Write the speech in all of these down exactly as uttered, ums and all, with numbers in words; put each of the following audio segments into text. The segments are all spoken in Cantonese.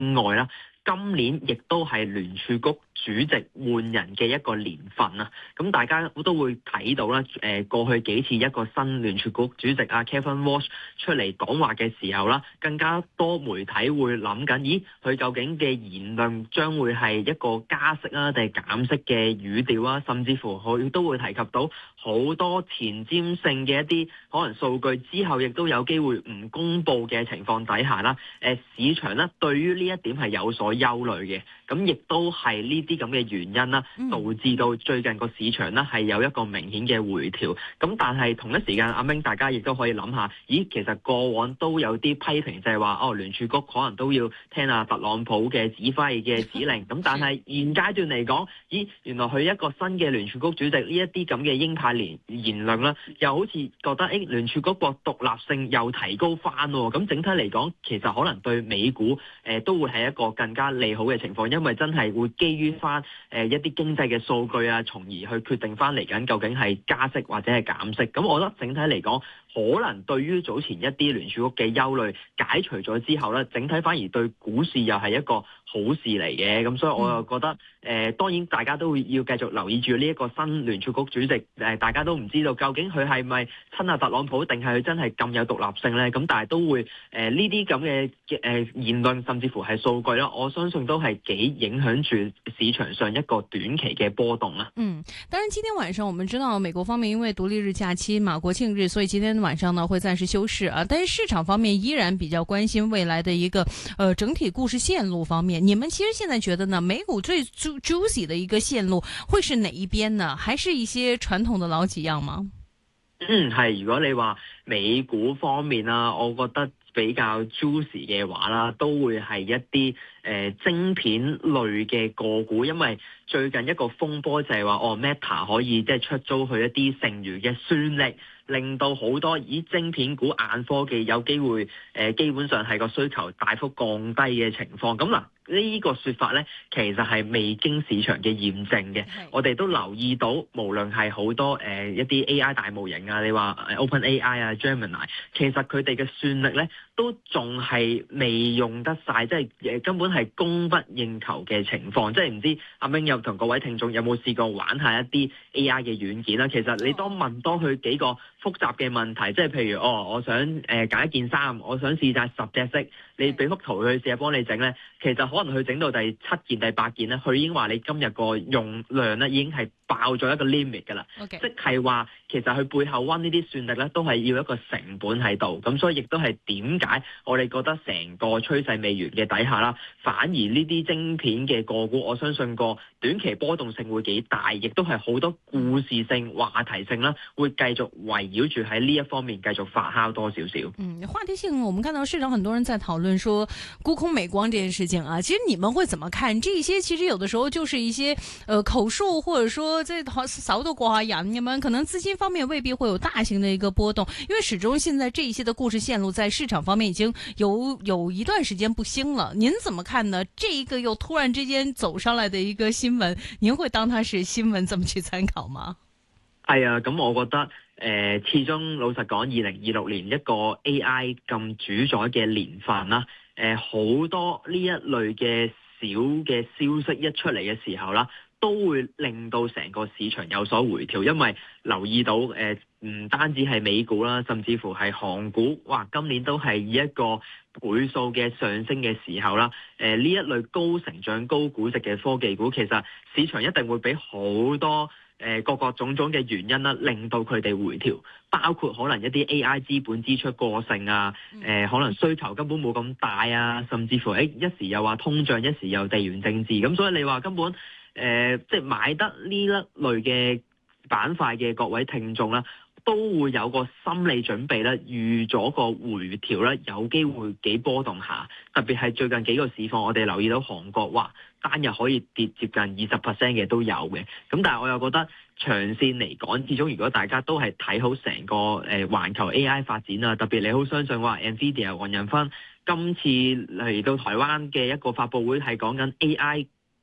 外啦，今年亦都係聯儲局主席換人嘅一個年份啊，咁大家都會睇到啦。誒過去幾次一個新聯儲局主席啊 Kevin Walsh 出嚟講話嘅時候啦，更加多媒體會諗緊，咦佢究竟嘅言論將會係一個加息啊定係減息嘅語調啊，甚至乎佢都會提及到好多前瞻性嘅一啲可能數據，之後亦都有機會唔公佈嘅情況底下啦。誒市場咧對於呢一點係有所憂慮嘅，咁亦都係呢啲咁嘅原因啦，導致到最近個市場咧係有一個明顯嘅回調。咁但係同一時間，阿明大家亦都可以諗下，咦其實過往都有啲批評就係話，哦聯儲局可能都要聽阿特朗普嘅指揮嘅指令。咁但係現階段嚟講，咦原來佢一個新嘅聯儲局主席呢一啲咁嘅鷹派言言論啦，又好似覺得誒聯儲局個獨立性又提高翻喎。咁整體嚟講，其實可能對美股誒、呃、都會係一個更加利好嘅情況，因為真係會基於翻誒一啲經濟嘅數據啊，從而去決定翻嚟緊究竟係加息或者係減息。咁我覺得整體嚟講，可能對於早前一啲聯儲局嘅憂慮解除咗之後咧，整體反而對股市又係一個好事嚟嘅。咁所以我又覺得誒、呃，當然大家都會要繼續留意住呢一個新聯儲局主席。誒、呃，大家都唔知道究竟佢係咪親阿特朗普，定係佢真係咁有獨立性咧？咁但係都會誒呢啲咁嘅誒言論，甚至乎係數據啦，我相信都係幾影響住市場上一個短期嘅波動啦。 嗯，當然今天晚上我們知道美國方面因為獨立日假期嘛，國慶日，所以今天晚上呢會暫時休市啊。但是市場方面依然比較關心未來的一個呃整體故事線路方面。你們其實現在覺得呢，美股最 juicy 的一個線路會是哪一邊呢？還是一些傳統的老幾樣嗎？ 嗯，係。如果你話美股方面啦，我覺得比較 juicy 嘅話啦，都會係一啲誒、呃、晶片類嘅個股，因為最近一個風波就係話，哦 Meta 可以即係出租佢一啲剩餘嘅算力，令到好多以晶片股、硬科技有機會誒、呃、基本上係個需求大幅降低嘅情況。咁嗱。呢個說法咧，其實係未經市場嘅驗證嘅。我哋都留意到，無論係好多誒、呃、一啲 A I 大模型啊，你話 OpenAI 啊、Gemini， 其實佢哋嘅算力咧都仲係未用得晒，即係根本係供不應求嘅情況。即係唔知阿明有同各位聽眾有冇試過玩下一啲 A I 嘅軟件啦？其實你當問多佢幾個複雜嘅問題，即係譬如哦，我想誒揀、呃、一件衫，我想試晒十隻色，你俾幅圖佢試下幫你整咧，其實可能佢整到第七件、第八件咧，佢已經話你今日個用量咧已經係爆咗一個 limit 㗎啦。Okay. 即係話其實佢背後溫呢啲算力咧，都係要一個成本喺度。咁所以亦都係點解我哋覺得成個趨勢未完嘅底下啦，反而呢啲晶片嘅個股，我相信個短期波動性會幾大，亦都係好多故事性、話題性啦，會繼續圍繞住喺呢一方面繼續發酵多少少。 嗯，話題性，我們看到市場很多人在討論說沽空美光這件事情啊，其實你們會怎麼看？這些其實有的時候就是一些呃口述，或者說這掃到過下癮咁樣，可能資金方面未必會有大型的一個波動，因為始終現在這一些的故事線路在市場方面已經有有一段時間不興了。您怎麼看呢？這一個又突然之間走上來的一個新聞，您會當它是新聞這麼去參考嗎？ 係啊，咁我覺得誒、呃，始終老實講，二零二六年一個 A I 咁主宰嘅年份啦，誒、呃、好多呢一類嘅小嘅消息一出嚟嘅時候啦，都會令到成個市場有所回調，因為留意到誒唔單止係美股啦，甚至乎係韓股，哇，今年都係以一個倍數嘅上升嘅時候啦，誒呢一類高成長高估值嘅科技股，其實市場一定會俾好多誒各個種種嘅原因啦，令到佢哋回調，包括可能一啲 A I 資本支出過剩啊，誒、呃、可能需求根本冇咁大啊，甚至乎誒一時又話通脹，一時又地緣政治，咁所以你話根本誒、呃、即係買得呢一類嘅板塊嘅各位聽眾啦，都會有個心理準備咧，預咗個回調咧，有機會幾波動下。特別係最近幾個市況，我哋留意到韓國哇單日可以跌接近二十 percent 嘅都有嘅。咁但係我又覺得長線嚟講，始終如果大家都係睇好成個誒、呃、環球 A I 發展啊，特別你好相信話 Nvidia 黃仁勳今次嚟到台灣嘅一個發佈會係講緊 A I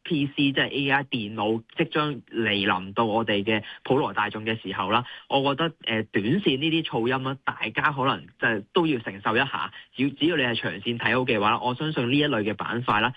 P C 即係 A I 電腦即將嚟臨到我哋嘅普羅大眾嘅時候啦，我覺得誒、呃、短線呢啲噪音啦，大家可能就係都要承受一下。只要只要你係長線睇好嘅話，我相信呢一類嘅板塊啦，